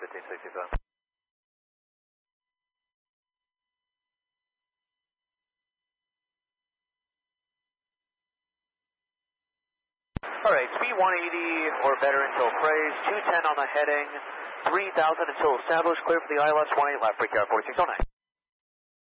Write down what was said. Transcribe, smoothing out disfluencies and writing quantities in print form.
1565. Alright, speed 180 or better until praise, 210 on the heading, 3000 until established, clear for the ILS 18 left, breakout 4609.